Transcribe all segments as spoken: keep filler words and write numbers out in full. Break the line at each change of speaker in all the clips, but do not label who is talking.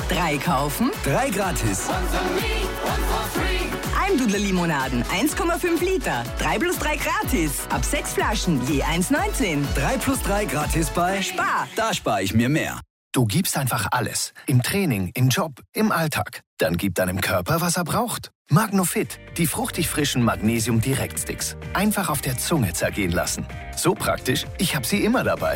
Drei kaufen,
Drei gratis.
Almdudler Limonaden, eins Komma fünf Liter. Drei plus drei gratis. Ab sechs Flaschen, je eins neunzehn.
Drei plus drei gratis bei
Spar.
Da spare ich mir mehr.
Du gibst einfach alles. Im Training, im Job, im Alltag. Dann gib deinem Körper, was er braucht. Magnofit, die fruchtig frischen Magnesium-Direktsticks. Einfach auf der Zunge zergehen lassen. So praktisch, ich habe sie immer dabei.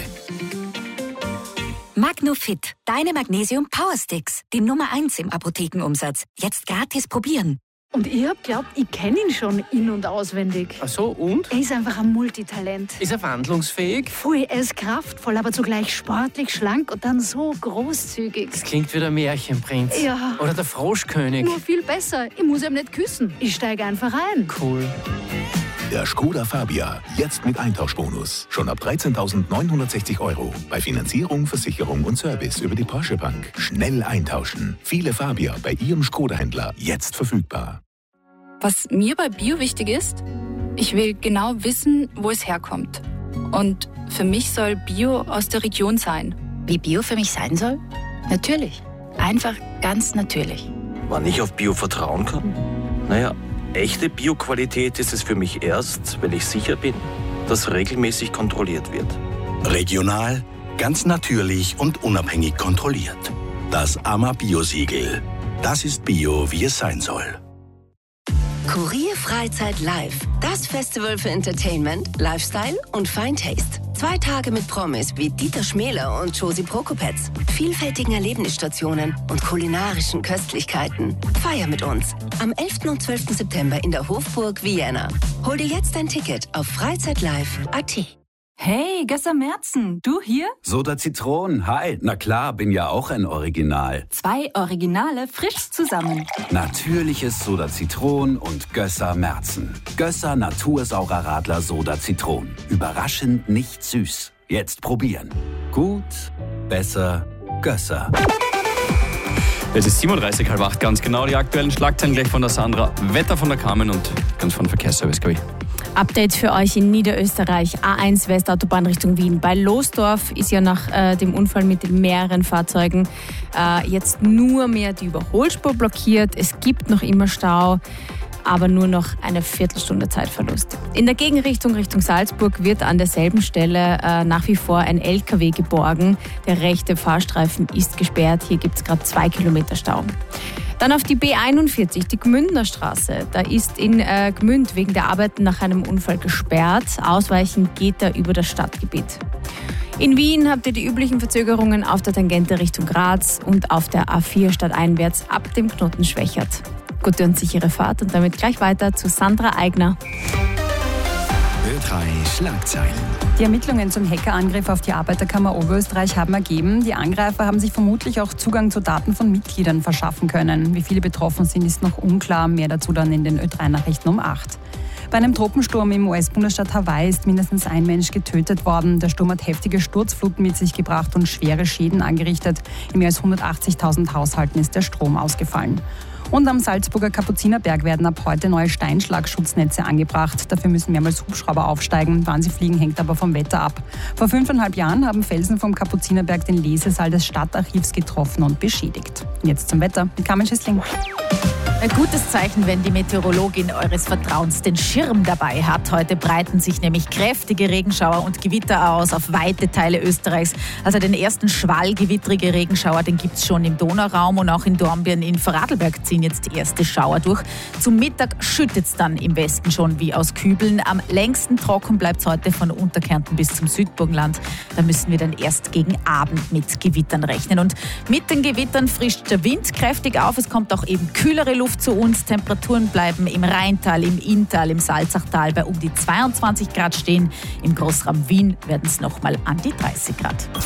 Magnofit, deine Magnesium-Powersticks. Die Nummer eins im Apothekenumsatz. Jetzt gratis probieren.
Und ich hab glaubt, ich kenne ihn schon in- und auswendig.
Ach so, und?
Er ist einfach ein Multitalent.
Ist er wandlungsfähig?
Voll, er ist kraftvoll, aber zugleich sportlich, schlank und dann so großzügig.
Das klingt wie der Märchenprinz.
Ja.
Oder der Froschkönig.
Nur viel besser. Ich muss ihm nicht küssen. Ich steige einfach ein.
Cool.
Der Skoda Fabia, jetzt mit Eintauschbonus. Schon ab dreizehntausendneunhundertsechzig Euro. Bei Finanzierung, Versicherung und Service über die Porsche Bank. Schnell eintauschen. Viele Fabia bei Ihrem Skoda-Händler jetzt verfügbar.
Was mir bei Bio wichtig ist, ich will genau wissen, wo es herkommt. Und für mich soll Bio aus der Region sein.
Wie Bio für mich sein soll?
Natürlich. Einfach ganz natürlich.
Wann ich auf Bio vertrauen kann? Naja, echte Bio-Qualität ist es für mich erst, wenn ich sicher bin, dass regelmäßig kontrolliert wird.
Regional, ganz natürlich und unabhängig kontrolliert. Das A M A Bio-Siegel. Das ist Bio, wie es sein soll.
Kurier Freizeit Live. Das Festival für Entertainment, Lifestyle und Fine Taste. Zwei Tage mit Promis wie Dieter Schmäler und Josie Prokopetz. Vielfältigen Erlebnisstationen und kulinarischen Köstlichkeiten. Feier mit uns. Am elften und zwölften September in der Hofburg Vienna. Hol dir jetzt dein Ticket auf freizeitlive punkt at.
Hey, Gösser Merzen, du hier?
Soda Zitron, hi. Na klar, bin ja auch ein Original.
Zwei Originale frisch zusammen.
Natürliches Soda Zitron und Gösser Merzen. Gösser Natursaurer Radler Soda Zitron. Überraschend nicht süß. Jetzt probieren. Gut, besser, Gösser.
Es ist siebenunddreißig, halb acht, ganz genau. Die aktuellen Schlagzeilen gleich von der Sandra, Wetter von der Carmen und ganz von Verkehrsservice, glaube ich.
Update für euch in Niederösterreich. A eins Westautobahn Richtung Wien. Bei Losdorf ist ja nach äh, dem Unfall mit den mehreren Fahrzeugen äh, jetzt nur mehr die Überholspur blockiert. Es gibt noch immer Stau, aber nur noch eine Viertelstunde Zeitverlust. In der Gegenrichtung Richtung Salzburg wird an derselben Stelle äh, nach wie vor ein L K W geborgen. Der rechte Fahrstreifen ist gesperrt. Hier gibt es gerade zwei Kilometer Stau. Dann auf die B einundvierzig, die Gmündner Straße. Da ist in äh, Gmünd wegen der Arbeiten nach einem Unfall gesperrt. Ausweichen geht da über das Stadtgebiet. In Wien habt ihr die üblichen Verzögerungen auf der Tangente Richtung Graz und auf der A vier stadteinwärts ab dem Knoten Schwächert. Gute und sichere Fahrt und damit gleich weiter zu Sandra Eigner.
Ö drei Schlagzeilen.
Die Ermittlungen zum Hackerangriff auf die Arbeiterkammer Oberösterreich haben ergeben, die Angreifer haben sich vermutlich auch Zugang zu Daten von Mitgliedern verschaffen können. Wie viele betroffen sind, ist noch unklar. Mehr dazu dann in den Ö drei Nachrichten um acht. Bei einem Tropensturm im U S-Bundesstaat Hawaii ist mindestens ein Mensch getötet worden. Der Sturm hat heftige Sturzfluten mit sich gebracht und schwere Schäden angerichtet. In mehr als hundertachtzigtausend Haushalten ist der Strom ausgefallen. Und am Salzburger Kapuzinerberg werden ab heute neue Steinschlagschutznetze angebracht. Dafür müssen mehrmals Hubschrauber aufsteigen. Wann sie fliegen, hängt aber vom Wetter ab. Vor fünfeinhalb Jahren haben Felsen vom Kapuzinerberg den Lesesaal des Stadtarchivs getroffen und beschädigt. Jetzt zum Wetter mit Carmen Schissling.
Ein gutes Zeichen, wenn die Meteorologin eures Vertrauens den Schirm dabei hat. Heute breiten sich nämlich kräftige Regenschauer und Gewitter aus auf weite Teile Österreichs. Also den ersten Schwall gewittrige Regenschauer, den gibt es schon im Donauraum und auch in Dornbirn in Vorarlberg ziehen jetzt erste Schauer durch. Zum Mittag schüttet es dann im Westen schon wie aus Kübeln. Am längsten trocken bleibt es heute von Unterkärnten bis zum Südburgenland. Da müssen wir dann erst gegen Abend mit Gewittern rechnen. Und mit den Gewittern frischt der Wind kräftig auf. Es kommt auch eben kühlere Luft zu uns. Temperaturen bleiben im Rheintal, im Inntal, im Salzachtal bei um die zweiundzwanzig Grad stehen. Im Großraum Wien werden es nochmal an die dreißig Grad.